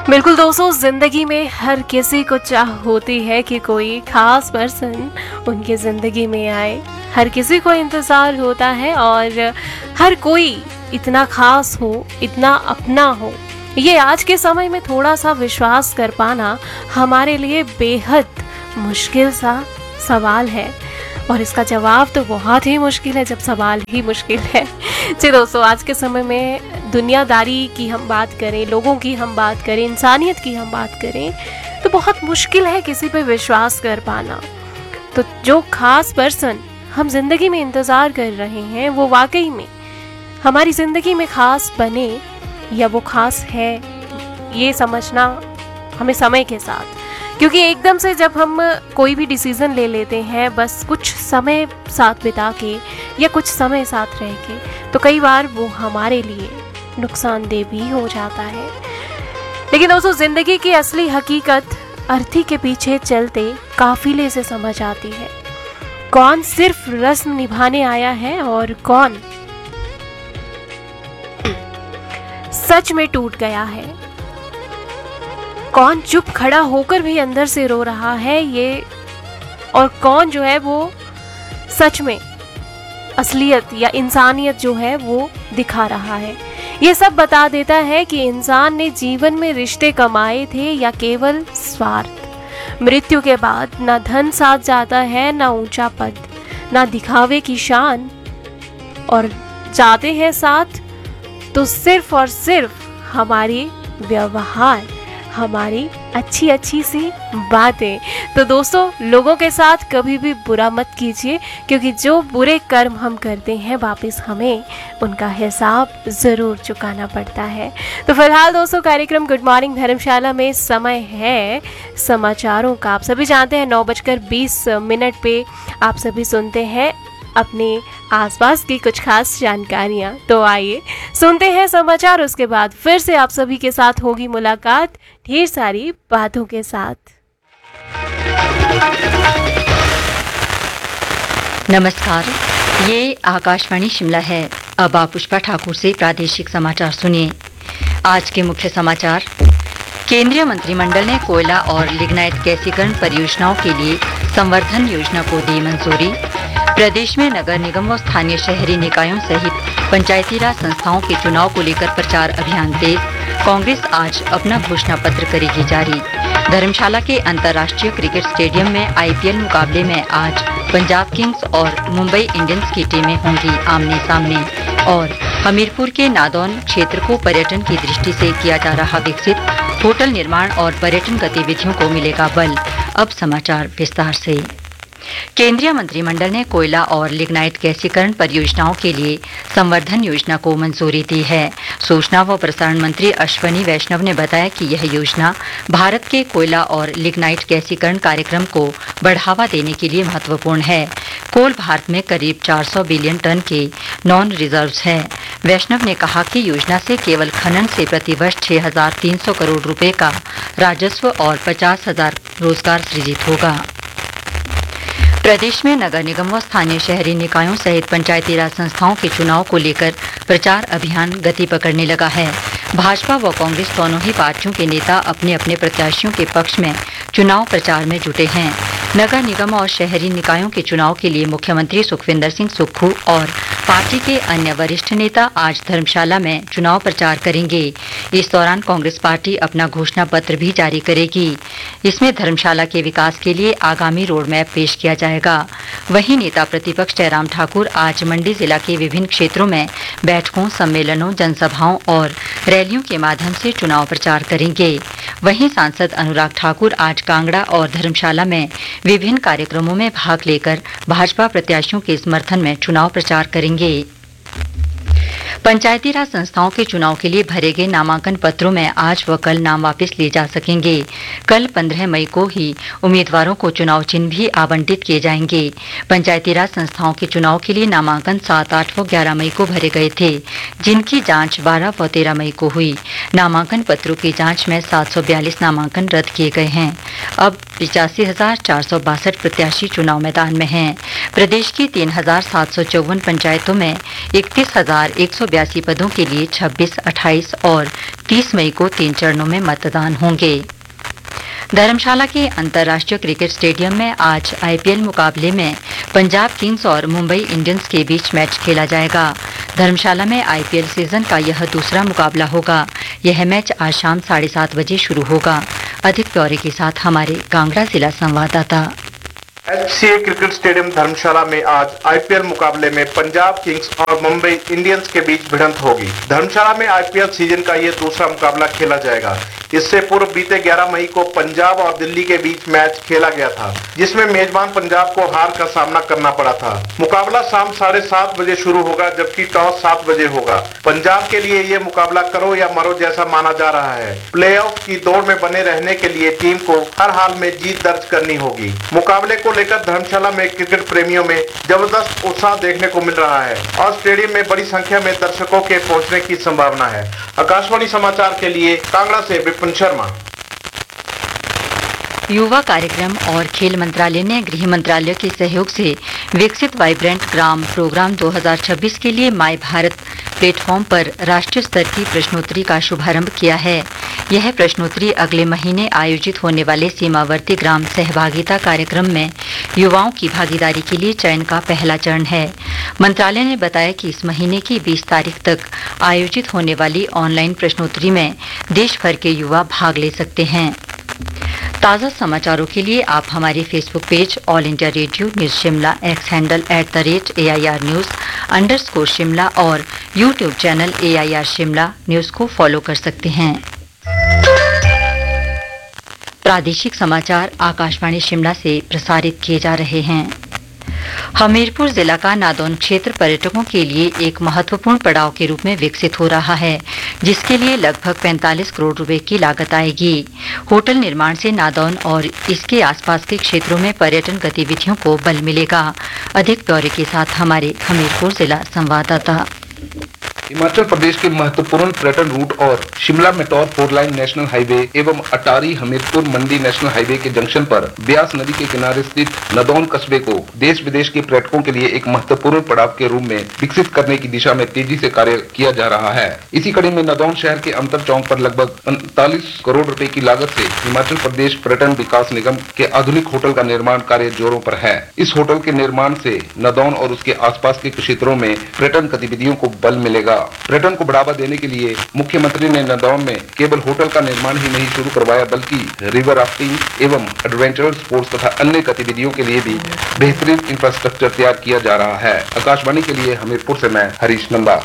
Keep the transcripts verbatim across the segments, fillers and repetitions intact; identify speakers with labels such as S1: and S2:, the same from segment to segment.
S1: बिल्कुल दोस्तों, जिंदगी में हर किसी को चाह होती है कि कोई खास पर्सन उनकी जिंदगी में आए। हर किसी को इंतज़ार होता है और हर कोई इतना खास हो, इतना अपना हो। ये आज के समय में थोड़ा सा विश्वास कर पाना हमारे लिए बेहद मुश्किल सा सवाल है, और इसका जवाब तो बहुत ही मुश्किल है जब सवाल ही मुश्किल है। जी दोस्तों, आज के समय में दुनियादारी की हम बात करें, लोगों की हम बात करें, इंसानियत की हम बात करें, तो बहुत मुश्किल है किसी पे विश्वास कर पाना। तो जो खास पर्सन हम जिंदगी में इंतज़ार कर रहे हैं वो वाकई में हमारी ज़िंदगी में खास बने या वो खास है, ये समझना हमें समय के साथ, क्योंकि एकदम से जब हम कोई भी डिसीज़न ले लेते हैं बस कुछ समय साथ बिता के या कुछ समय साथ रह के, तो कई बार वो हमारे लिए नुकसानदेह भी हो जाता है। लेकिन दोस्तों, ज़िंदगी की असली हकीकत अर्थी के पीछे चलते काफिले से समझ आती है। कौन सिर्फ रस्म निभाने आया है और कौन सच में टूट गया है। कौन चुप खड़ा होकर भी अंदर से रो रहा है ये, और कौन जो है वो सच में असलियत या इंसानियत जो है वो दिखा रहा है। ये सब बता देता है कि इंसान ने जीवन में रिश्ते कमाए थे या केवल स्वार्थ। मृत्यु के बाद ना धन साथ जाता है, ना ऊंचा पद, ना दिखावे की शान, और जाते हैं साथ तो सिर्फ और सिर्फ हमारी व्यवहार, हमारी अच्छी अच्छी सी बातें। तो दोस्तों, लोगों के साथ कभी भी बुरा मत कीजिए, क्योंकि जो बुरे कर्म हम करते हैं वापस हमें उनका हिसाब ज़रूर चुकाना पड़ता है। तो फिलहाल दोस्तों, कार्यक्रम गुड मॉर्निंग धर्मशाला में समय है समाचारों का। आप सभी जानते हैं नौ बजकर बीस मिनट पे आप सभी सुनते हैं अपने आसपास की कुछ खास जानकारियां। तो आइए सुनते हैं समाचार, उसके बाद फिर से आप सभी के साथ होगी मुलाकात ढेर सारी बातों के साथ।
S2: नमस्कार, ये आकाशवाणी शिमला है। अब आप पुष्पा ठाकुर से प्रादेशिक समाचार सुनिए। आज के मुख्य समाचार। केंद्रीय मंत्रिमंडल ने कोयला और लिग्नाइट गैसीकरण परियोजनाओं के लिए संवर्धन योजना को दी मंजूरी। प्रदेश में नगर निगम व स्थानीय शहरी निकायों सहित पंचायती राज संस्थाओं के चुनाव को लेकर प्रचार अभियान तेज। कांग्रेस आज अपना घोषणा पत्र करेगी जारी। धर्मशाला के अंतर्राष्ट्रीय क्रिकेट स्टेडियम में आईपीएल मुकाबले में आज पंजाब किंग्स और मुंबई इंडियंस की टीमें होंगी आमने सामने। और हमीरपुर के नादौन क्षेत्र को पर्यटन की दृष्टि से किया जा रहा विकसित। होटल निर्माण और पर्यटन गतिविधियों को मिलेगा बल। अब समाचार विस्तार से। केंद्रीय मंत्रिमंडल ने कोयला और लिग्नाइट गैसीकरण परियोजनाओं के लिए संवर्धन योजना को मंजूरी दी है। सूचना व प्रसारण मंत्री अश्वनी वैष्णव ने बताया कि यह योजना भारत के कोयला और लिग्नाइट गैसीकरण कार्यक्रम को बढ़ावा देने के लिए महत्वपूर्ण है। कोल भारत में करीब चार सौ बिलियन टन के नॉन रिजर्व्स हैं। वैष्णव ने कहा कि योजना से केवल खनन से प्रतिवर्ष छह हजार तीन सौ करोड़ रुपए का राजस्व और पचास हजार रोजगार सृजित होगा। प्रदेश में नगर निगम व स्थानीय शहरी निकायों सहित पंचायती राज संस्थाओं के चुनाव को लेकर प्रचार अभियान गति पकड़ने लगा है। भाजपा व कांग्रेस दोनों ही पार्टियों के नेता अपने अपने प्रत्याशियों के पक्ष में चुनाव प्रचार में जुटे हैं। नगर निगम और शहरी निकायों के चुनाव के लिए मुख्यमंत्री सुखविंदर सिंह सुक्खू और पार्टी के अन्य वरिष्ठ नेता आज धर्मशाला में चुनाव प्रचार करेंगे। इस दौरान कांग्रेस पार्टी अपना घोषणा पत्र भी जारी करेगी। इसमें धर्मशाला के विकास के लिए आगामी रोड मैप पेश किया जाएगा। वहीं नेता प्रतिपक्ष जयराम ठाकुर आज मंडी जिला के विभिन्न क्षेत्रों में बैठकों, सम्मेलनों, जनसभाओं और रैलियों के माध्यम से चुनाव प्रचार करेंगे। वहीं सांसद अनुराग ठाकुर आज कांगड़ा और धर्मशाला में विभिन्न कार्यक्रमों में भाग लेकर भाजपा प्रत्याशियों के समर्थन में चुनाव प्रचार करेंगे। पंचायती राज संस्थाओं के चुनाव के लिए भरे गए नामांकन पत्रों में आज व कल नाम वापस लिए जा सकेंगे। कल पंद्रह मई को ही उम्मीदवारों को चुनाव चिन्ह भी आवंटित किए जाएंगे। पंचायती राज संस्थाओं के चुनाव के लिए नामांकन सात, आठ व ग्यारह मई को भरे गए थे, जिनकी जांच बारह व तेरह मई को हुई। नामांकन पत्रों की जांच में सात सौ बयालीस नामांकन रद्द किए गए हैं। अब पिचासी हजार चार सौ बासठ प्रत्याशी चुनाव मैदान में हैं। प्रदेश की तीन हजार सात सौ चौवन पंचायतों में इकतीस हजार एक सौ बयासी पदों के लिए छब्बीस, अट्ठाईस और तीस मई को तीन चरणों में मतदान होंगे। धर्मशाला के अंतर्राष्ट्रीय क्रिकेट स्टेडियम में आज आईपीएल मुकाबले में पंजाब किंग्स और मुंबई इंडियंस के बीच मैच खेला जाएगा। धर्मशाला में आईपीएल सीजन का यह दूसरा मुकाबला होगा। यह मैच आज शाम साढ़े सात बजे शुरू होगा। अधिक ब्यौरे के साथ हमारे कांगड़ा जिला संवाददाता।
S3: एचसीए क्रिकेट स्टेडियम धर्मशाला में आज आईपीएल मुकाबले में पंजाब किंग्स और मुंबई इंडियंस के बीच भिड़ंत होगी। धर्मशाला में आईपीएल सीजन का ये दूसरा मुकाबला खेला जाएगा। इससे पूर्व बीते ग्यारह मई को पंजाब और दिल्ली के बीच मैच खेला गया था, जिसमें मेजबान पंजाब को हार का सामना करना पड़ा था। मुकाबला शाम साढ़े सात बजे शुरू होगा, जबकि टॉस सात बजे होगा। पंजाब के लिए ये मुकाबला करो या मरो जैसा माना जा रहा है। प्लेऑफ की दौड़ में बने रहने के लिए टीम को हर हाल में जीत दर्ज करनी होगी। मुकाबले को लेकर धर्मशाला में क्रिकेट प्रेमियों में जबरदस्त उत्साह देखने को मिल रहा है और स्टेडियम में बड़ी संख्या में दर्शकों के पहुंचने की संभावना है। आकाशवाणी समाचार के लिए कांगड़ा से विपिन शर्मा।
S2: युवा कार्यक्रम और खेल मंत्रालय ने गृह मंत्रालय के सहयोग से विकसित वाइब्रेंट ग्राम प्रोग्राम दो हज़ार छब्बीस के लिए माय भारत प्लेटफॉर्म पर राष्ट्रीय स्तर की प्रश्नोत्तरी का शुभारंभ किया है। यह प्रश्नोत्तरी अगले महीने आयोजित होने वाले सीमावर्ती ग्राम सहभागिता कार्यक्रम में युवाओं की भागीदारी के लिए चयन का पहला चरण है। मंत्रालय ने बताया कि इस महीने की बीस तारीख तक आयोजित होने वाली ऑनलाइन प्रश्नोत्तरी में देश भर के युवा भाग ले सकते हैं। ताज़ा समाचारों के लिए आप हमारे Facebook page all India radio news Shimla, x handle at the rate A I R news under score Shimla और YouTube channel A I R Shimla news को फॉलो कर सकते हैं। प्रादेशिक समाचार आकाशवाणी शिमला से प्रसारित किए जा रहे हैं। हमीरपुर जिला का नादौन क्षेत्र पर्यटकों के लिए एक महत्वपूर्ण पड़ाव के रूप में विकसित हो रहा है, जिसके लिए लगभग पैंतालीस करोड़ रुपए की लागत आएगी। होटल निर्माण से नादौन और इसके आसपास के क्षेत्रों में पर्यटन गतिविधियों को बल मिलेगा। अधिक ब्यौरे के साथ हमारे हमीरपुर जिला संवाददाता।
S4: हिमाचल प्रदेश के महत्वपूर्ण पर्यटन रूट और Shimla मेटौर four line national highway एवं अटारी हमीरपुर मंडी नेशनल हाईवे के जंक्शन पर ब्यास नदी के किनारे स्थित नदौन कस्बे को देश विदेश के पर्यटकों के लिए एक महत्वपूर्ण पड़ाव के रूप में विकसित करने की दिशा में तेजी से कार्य किया जा रहा है। इसी कड़ी में नदौन शहर के अंतर चौक पर लगभग पैंतालीस करोड़ रुपए की लागत से हिमाचल प्रदेश पर्यटन विकास निगम के आधुनिक होटल का निर्माण कार्य जोरों पर है। इस होटल के निर्माण से नदौन और उसके आसपास के क्षेत्रों में पर्यटन गतिविधियों को बल मिलेगा। पर्यटन को बढ़ावा देने के लिए मुख्यमंत्री ने नदौन में केवल होटल का निर्माण ही नहीं शुरू करवाया, बल्कि रिवर राफ्टिंग एवं एडवेंचर स्पोर्ट्स तथा अन्य गतिविधियों के लिए भी बेहतरीन इंफ्रास्ट्रक्चर तैयार किया जा रहा है। आकाशवाणी के लिए हमीरपुर से मैं हरीश नंदा।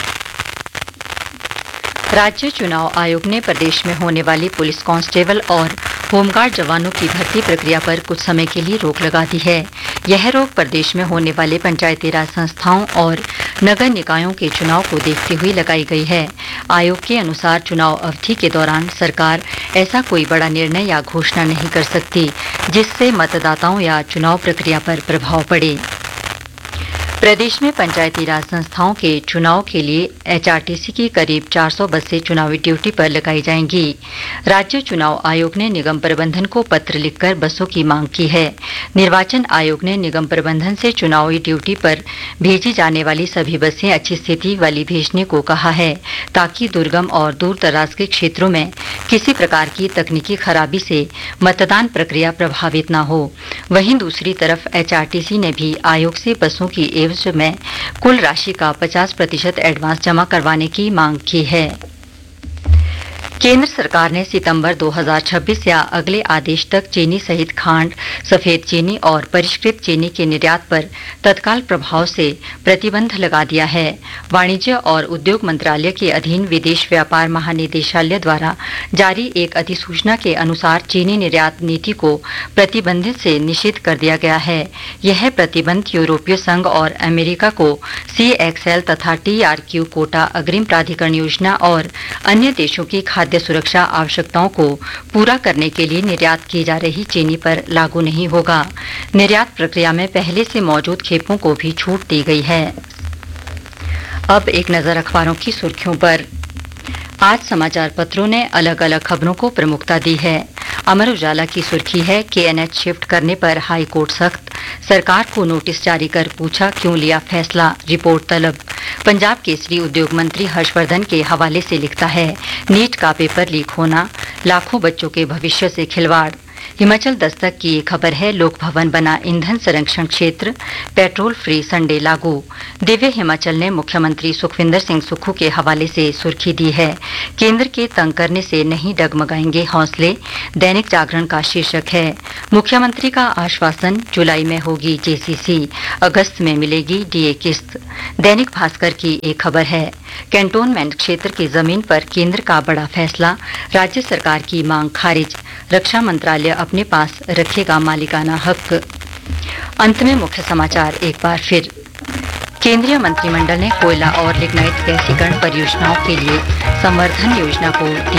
S2: राज्य चुनाव आयोग ने प्रदेश में होने वाली पुलिस कांस्टेबल और होमगार्ड जवानों की भर्ती प्रक्रिया पर कुछ समय के लिए रोक लगा दी है। यह रोक प्रदेश में होने वाले पंचायती राज संस्थाओं और नगर निकायों के चुनाव को देखते हुए लगाई गई है। आयोग के अनुसार चुनाव अवधि के दौरान सरकार ऐसा कोई बड़ा निर्णय या घोषणा नहीं कर सकती जिससे मतदाताओं या चुनाव प्रक्रिया पर प्रभाव पड़े। प्रदेश में पंचायती राज संस्थाओं के चुनाव के लिए एचआरटीसी की करीब चार सौ बसें चुनावी ड्यूटी पर लगाई जाएंगी। राज्य चुनाव आयोग ने निगम प्रबंधन को पत्र लिखकर बसों की मांग की है। निर्वाचन आयोग ने निगम प्रबंधन से चुनावी ड्यूटी पर भेजी जाने वाली सभी बसें अच्छी स्थिति वाली भेजने को कहा है, ताकि दुर्गम और दूर दराज के क्षेत्रों में किसी प्रकार की तकनीकी खराबी से मतदान प्रक्रिया प्रभावित न हो। वहीं दूसरी तरफ एचआरटीसी ने भी आयोग से बसों की एवज में कुल राशि का पचास प्रतिशत एडवांस जमा करवाने की मांग की है। केंद्र सरकार ने सितंबर दो हज़ार छब्बीस या अगले आदेश तक चीनी सहित खांड, सफेद चीनी और परिष्कृत चीनी के निर्यात पर तत्काल प्रभाव से प्रतिबंध लगा दिया है। वाणिज्य और उद्योग मंत्रालय के अधीन विदेश व्यापार महानिदेशालय द्वारा जारी एक अधिसूचना के अनुसार चीनी निर्यात नीति को प्रतिबंधित से निषिद्ध कर दिया गया है। यह प्रतिबंध यूरोपीय संघ और अमेरिका को सी एक्स एल तथा टी आर क्यू कोटा अग्रिम प्राधिकरण योजना और अन्य देशों की खाद्य सुरक्षा आवश्यकताओं को पूरा करने के लिए निर्यात की जा रही चीनी पर लागू नहीं होगा। निर्यात प्रक्रिया में पहले से मौजूद खेपों को भी छूट दी गई है। अब एक नजर अखबारों की सुर्खियों पर। आज समाचार पत्रों ने अलग अलग खबरों को प्रमुखता दी है। अमर उजाला की सुर्खी है के एन एच शिफ्ट करने पर हाई कोर्ट सख्त, सरकार को नोटिस जारी कर पूछा क्यों लिया फैसला, रिपोर्ट तलब। पंजाब केसरी उद्योग मंत्री हर्षवर्धन के हवाले से लिखता है नीट का पेपर लीक होना, लाखों बच्चों के भविष्य से खिलवाड़। हिमाचल दस्तक की एक खबर है लोक भवन बना ईंधन संरक्षण क्षेत्र, पेट्रोल फ्री संडे लागू। दिव्य हिमाचल ने मुख्यमंत्री सुखविंदर सिंह सुक्खू के हवाले से सुर्खी दी है केंद्र के तंग करने से नहीं डगमगाएंगे हौसले। दैनिक जागरण का शीर्षक है मुख्यमंत्री का आश्वासन जुलाई में होगी जे सी सी, अगस्त में मिलेगी डी ए किस्त। दैनिक भास्कर की एक खबर है कैंटोनमेंट क्षेत्र की जमीन पर केंद्र का बड़ा फैसला, राज्य सरकार की मांग खारिज, रक्षा मंत्रालय अपने पास रखेगा मालिकाना हक। अंत में मुख्य समाचार एक बार फिर। केंद्रीय मंत्रिमंडल ने कोयला और लिग्नाइट गैसीकरण परियोजनाओं के लिए संवर्धन योजना को दी